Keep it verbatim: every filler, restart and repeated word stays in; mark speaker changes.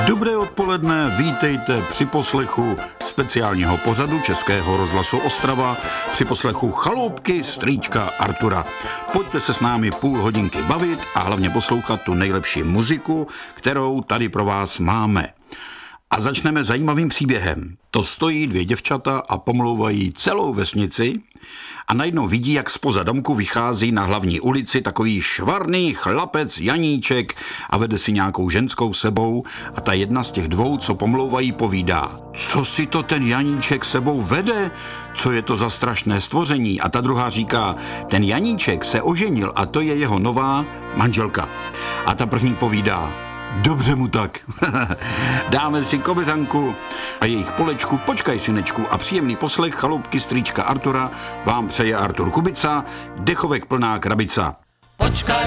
Speaker 1: Dobré odpoledne, vítejte při poslechu speciálního pořadu Českého rozhlasu Ostrava, při poslechu Chaloupky strýčka Artura. Pojďte se s námi půl hodinky bavit a hlavně poslouchat tu nejlepší muziku, kterou tady pro vás máme. A začneme zajímavým příběhem. To stojí dvě děvčata a pomlouvají celou vesnici a najednou vidí, jak zpoza domku vychází na hlavní ulici takový švarný chlapec Janíček a vede si nějakou ženskou sebou a ta jedna z těch dvou, co pomlouvají, povídá: co si to ten Janíček sebou vede? Co je to za strašné stvoření? A ta druhá říká: ten Janíček se oženil a to je jeho nová manželka. A ta první povídá: dobře mu tak. Dáme si kobyřanku a jejich polečku, počkaj synečku, a příjemný poslech Chaloupky strýčka Artura vám přeje Artur Kubica, dechovek plná krabica.
Speaker 2: Počkaj.